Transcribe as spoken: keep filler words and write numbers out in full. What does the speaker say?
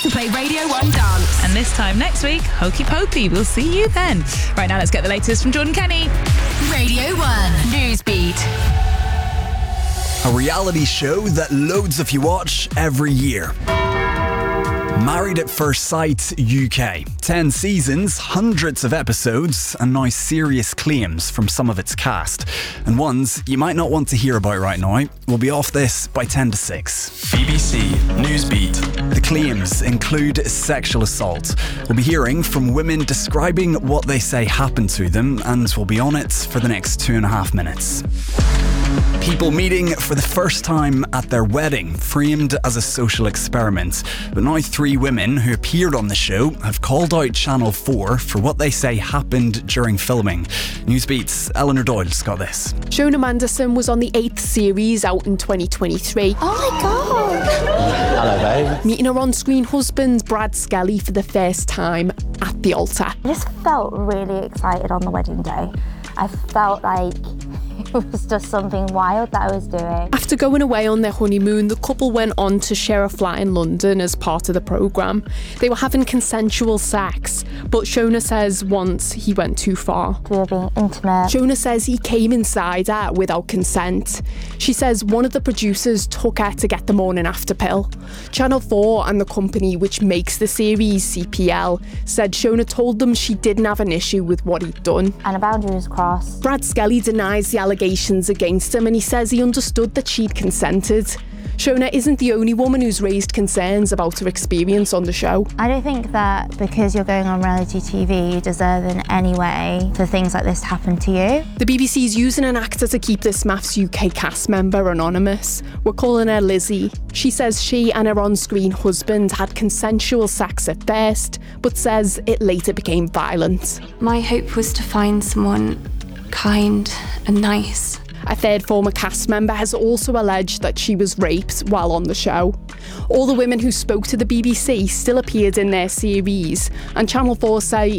To play Radio one Dance. And this time next week, Hokey Pokey. We'll see you then. Right now, let's get the latest from Jordan Kenny. Radio one Newsbeat. A reality show that loads of you watch every year. Married at First Sight U K. Ten seasons, hundreds of episodes, and now serious claims from some of its cast. And ones you might not want to hear about right now. We'll be off this by ten to six. B B C Newsbeat. The claims include sexual assault. We'll be hearing from women describing what they say happened to them, and we'll be on it for the next two and a half minutes. People meeting for the first time at their wedding, framed as a social experiment. But now three women who appeared on the show have called out Channel four for what they say happened during filming. Newsbeat's Eleanor Doyle's got this. Shona Manderson was on the eighth series out in twenty twenty-three. Oh my God! Hello, babe. Meeting her on-screen husband, Brad Skelly, for the first time at the altar. I just felt really excited on the wedding day. I felt like it was just something wild that I was doing. After going away on their honeymoon, the couple went on to share a flat in London as part of the programme. They were having consensual sex, but Shona says once he went too far. We were being intimate. Shona says he came inside her without consent. She says one of the producers took her to get the morning after pill. Channel four and the company which makes the series, C P L, said Shona told them she didn't have an issue with what he'd done. And a boundary was crossed. Brad Skelly denies the allegations against him, and he says he understood that she'd consented. Shona isn't the only woman who's raised concerns about her experience on the show. I don't think that because you're going on reality T V, you deserve in any way for things like this to happen to you. The B B C's using an actor to keep this Maths U K cast member anonymous. We're calling her Lizzie. She says she and her on-screen husband had consensual sex at first, but says it later became violent. My hope was to find someone kind and nice. A third former cast member has also alleged that she was raped while on the show. All the women who spoke to the B B C still appeared in their series, and Channel four say